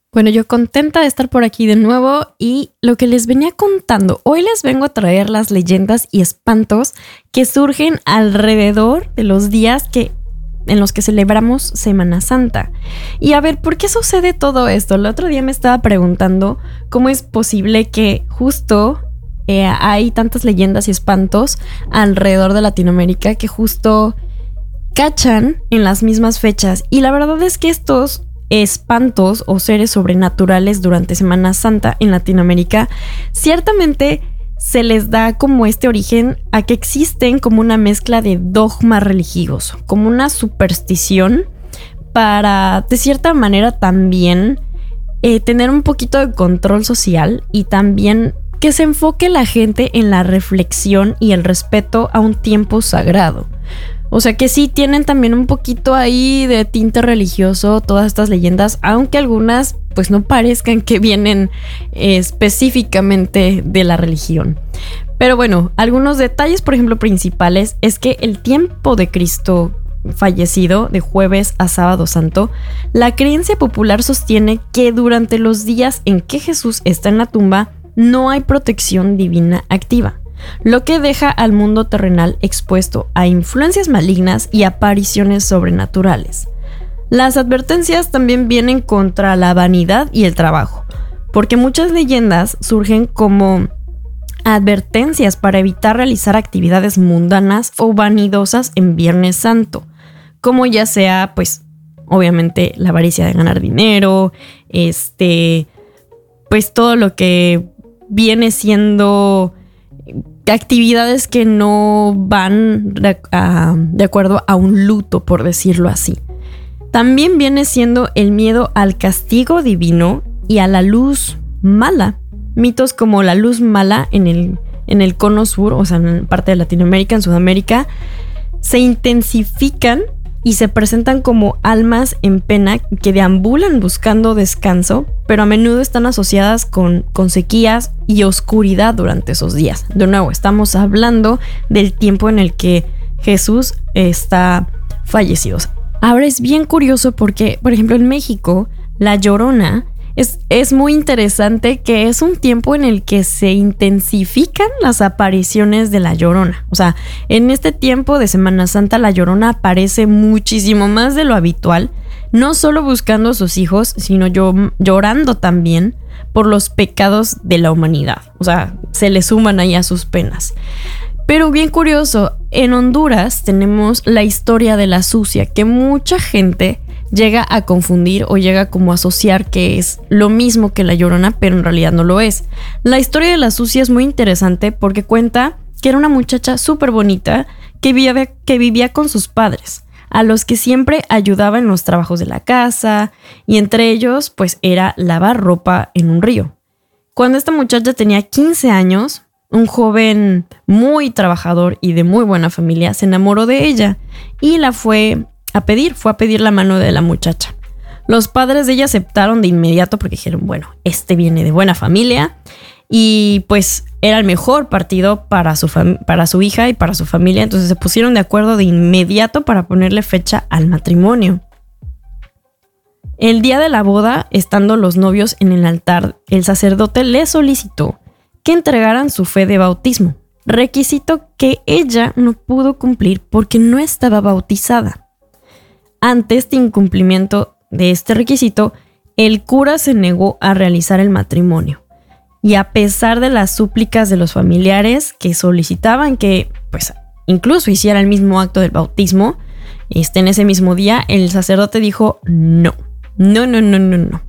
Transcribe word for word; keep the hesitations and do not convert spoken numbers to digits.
Bueno, yo contenta de estar por aquí de nuevo y lo que les venía contando, hoy les vengo a traer las leyendas y espantos que surgen alrededor de los días que, en los que celebramos Semana Santa. Y a ver, ¿por qué sucede todo esto? El otro día me estaba preguntando cómo es posible que justo eh, hay tantas leyendas y espantos alrededor de Latinoamérica que justo cachan en las mismas fechas. Y la verdad es que estos espantos o seres sobrenaturales durante Semana Santa en Latinoamérica ciertamente se les da como este origen a que existen como una mezcla de dogma religioso, como una superstición para de cierta manera también eh, tener un poquito de control social y también que se enfoque la gente en la reflexión y el respeto a un tiempo sagrado. O sea que sí tienen también un poquito ahí de tinte religioso todas estas leyendas, aunque algunas pues no parezcan que vienen eh, específicamente de la religión. Pero bueno, algunos detalles, por ejemplo, principales es que el tiempo de Cristo fallecido, de jueves a sábado santo, la creencia popular sostiene que durante los días en que Jesús está en la tumba no hay protección divina activa, lo que deja al mundo terrenal expuesto a influencias malignas y apariciones sobrenaturales. Las advertencias también vienen contra la vanidad y el trabajo, porque muchas leyendas surgen como advertencias para evitar realizar actividades mundanas o vanidosas en Viernes Santo, como ya sea, pues, obviamente la avaricia de ganar dinero, este, pues todo lo que viene siendo actividades que no van de, a, de acuerdo a un luto, por decirlo así. También viene siendo el miedo al castigo divino y a la luz mala. Mitos como la luz mala en el, en el cono sur, o sea, en parte de Latinoamérica, en Sudamérica, se intensifican y se presentan como almas en pena que deambulan buscando descanso, pero a menudo están asociadas con, con sequías y oscuridad durante esos días. De nuevo, estamos hablando del tiempo en el que Jesús está fallecido. Ahora es bien curioso porque, por ejemplo, en México, La Llorona es, es muy interesante, que es un tiempo en el que se intensifican las apariciones de La Llorona. O sea, en este tiempo de Semana Santa, La Llorona aparece muchísimo más de lo habitual, no solo buscando a sus hijos, sino yo, llorando también por los pecados de la humanidad. O sea, se le suman ahí a sus penas. Pero bien curioso, en Honduras tenemos la historia de la sucia, que mucha gente llega a confundir o llega como a asociar que es lo mismo que La Llorona, pero en realidad no lo es. La historia de la sucia es muy interesante porque cuenta que era una muchacha súper bonita que vivía, que vivía con sus padres, a los que siempre ayudaba en los trabajos de la casa, y entre ellos pues era lavar ropa en un río. Cuando esta muchacha tenía quince años, un joven muy trabajador y de muy buena familia se enamoró de ella y la fue a pedir, fue a pedir la mano de la muchacha. Los padres de ella aceptaron de inmediato porque dijeron, bueno, este viene de buena familia y pues era el mejor partido para su, fam- para su hija y para su familia, entonces se pusieron de acuerdo de inmediato para ponerle fecha al matrimonio. El día de la boda, estando los novios en el altar, el sacerdote le solicitó que entregaran su fe de bautismo, requisito que ella no pudo cumplir porque no estaba bautizada. Ante este incumplimiento de este requisito, el cura se negó a realizar el matrimonio. Y a pesar de las súplicas de los familiares que solicitaban que, pues, incluso hiciera el mismo acto del bautismo, este, en ese mismo día, el sacerdote dijo no, no, no, no, no, no.